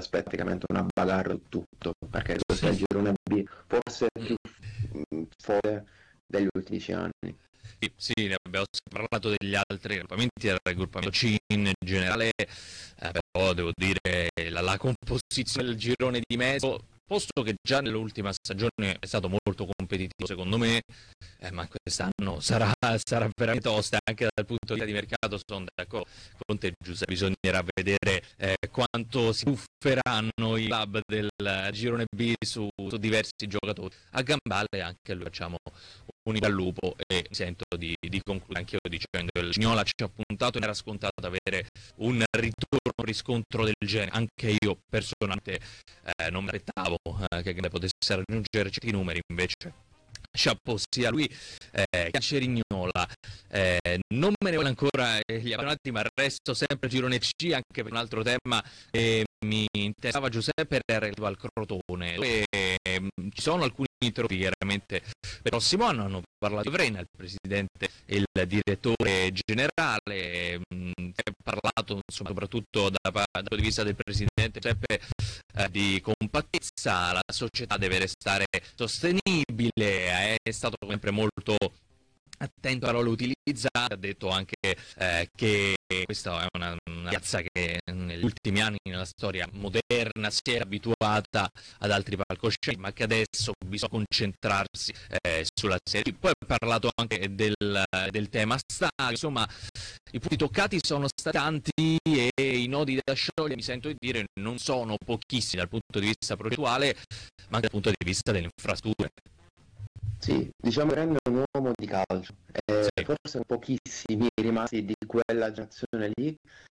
aspetta praticamente una bagarre su tutto, perché questo è il girone B forse più forte degli ultimi 10 anni. Sì, ne abbiamo parlato degli altri raggruppamenti, del raggruppamento C in generale, però devo dire la composizione del girone di mezzo, posto che già nell'ultima stagione è stato molto competitivo secondo me, ma quest'anno sarà veramente tosta anche dal punto di vista di mercato. Sono d'accordo con te, Giuseppe, bisognerà vedere quanto si bufferanno i club del girone B su diversi giocatori. A Gambale anche lui facciamo un al lupo e mi sento di concludere anche io dicendo che il Cignola ci ha puntato e era scontato avere un ritorno, un riscontro del genere. Anche io personalmente non mi aspettavo che potesse raggiungere certi numeri, invece chapeau sia lui che a Cerignola. Non me ne voglio ancora gli abbonati, ma resto sempre girone C, anche per un altro tema mi interessava, Giuseppe, relativo al Crotone, dove ci sono alcuni trofei chiaramente per il prossimo anno. Hanno parlato di Vrena, il presidente e il direttore generale, ha parlato insomma soprattutto dal punto di vista del presidente Giuseppe di compattezza. La società deve restare sostenibile, è stato sempre molto attento a parole utilizzate, ha detto anche che questa è una piazza che negli ultimi anni nella storia moderna si era abituata ad altri palcoscenici, ma che adesso bisogna concentrarsi sulla serie. Poi ha parlato anche del tema stadio, insomma i punti toccati sono stati tanti e i nodi da sciogliere, mi sento di dire, non sono pochissimi dal punto di vista progettuale, ma anche dal punto di vista delle infrastrutture. Sì, diciamo che rende un uomo di calcio, Sì. forse pochissimi rimasti di quella generazione lì,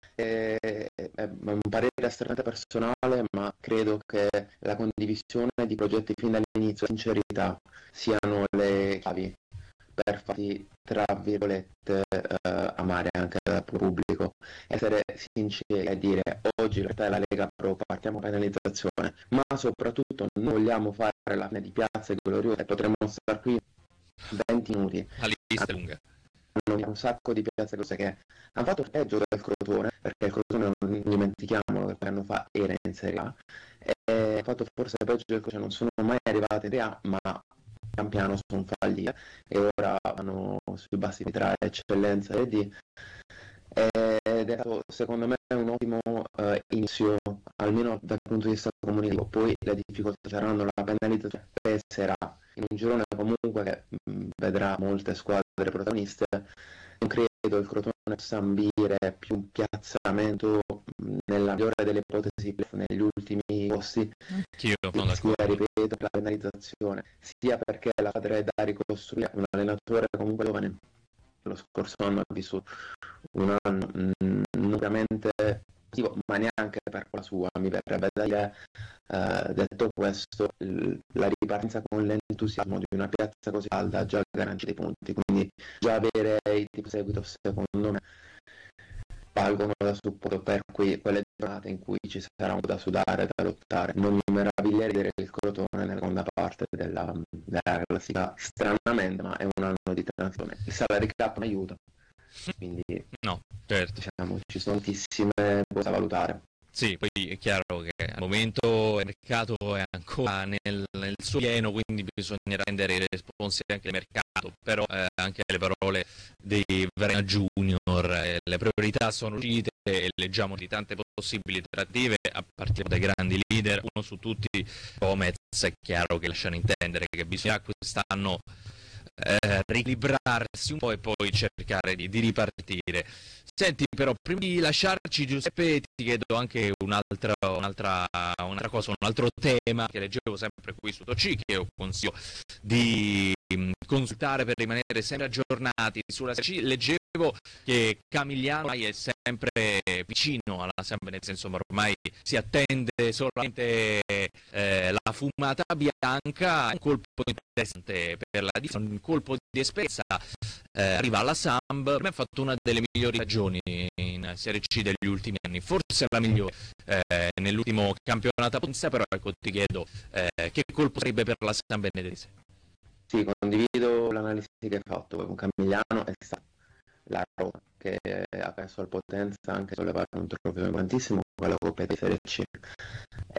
è un parere estremamente personale, ma credo che la condivisione di progetti fin dall'inizio, la sincerità, siano le chiavi per farti, tra virgolette, amare anche dal pubblico. Essere sinceri e dire oggi in realtà è la Lega Pro, partiamo penalizzazione, ma soprattutto non vogliamo fare la fine di piazza gloriosa e potremmo stare qui 20 minuti. La lista è lunga. Hanno un sacco di piazze cose che hanno fatto il peggio del Crotone, perché il Crotone, non dimentichiamolo, che anno fa era in Serie A, e ha fatto forse il peggio del Crotone, non sono mai arrivati in Serie A, ma pian piano sono fallite e ora vanno sui bassi tra eccellenza e D, ed è stato secondo me un ottimo inizio, almeno dal punto di vista comunicativo. Poi le difficoltà saranno, la penalizzazione peserà in un girone comunque che vedrà molte squadre protagoniste. Non credo il Crotone possa ambire più un piazzamento nella migliore delle ipotesi negli ultimi posti, sia, ripeto, la penalizzazione, sia perché la squadra è da ricostruire, un allenatore comunque giovane. Lo scorso anno ha vissuto un anno non veramente positivo, ma neanche per la sua, mi verrebbe da dire. Detto questo, la ripartenza con l'entusiasmo di una piazza così calda già garantisce dei punti, quindi già avere i tipi seguito secondo me valgono da supporto per quelle giornate in cui ci sarà un po' da sudare, da lottare. Non mi meraviglierei di vedere il Crotone nella seconda parte della classifica, stranamente, ma è un anno di transizione. Il salary cap non aiuta, quindi no, certo. Diciamo, ci sono tantissime cose da valutare. Sì, poi è chiaro che al momento il mercato è ancora nel suo pieno, quindi bisognerà rendere i responsabili anche del mercato, però anche le parole di Vrena Junior, le priorità sono uscite e leggiamo di tante possibili trattative a partire dai grandi leader, uno su tutti Gomez. È chiaro che lasciano intendere che bisogna quest'anno riequilibrarsi un po' e poi cercare di ripartire. Senti, però, prima di lasciarci, Giuseppe, ti chiedo anche un'altra cosa, un altro tema che leggevo sempre qui su Toci, che io consiglio di consultare per rimanere sempre aggiornati sulla Serie C. Leggevo che Camigliano ormai è sempre vicino alla Sambenese, insomma ormai si attende solamente la fumata bianca, un colpo interessante per la difesa, un colpo di esperienza, arriva alla Samb, per me ha fatto una delle migliori stagioni in Serie C degli ultimi anni, forse la migliore nell'ultimo campionato a Potenza, però ecco ti chiedo che colpo sarebbe per la Sambenedese? Sì, condivido l'analisi che hai fatto con Camigliano, è stata la Roma che ha perso al Potenza anche sollevare un trofeo importantissimo, con la Coppa di Serie C.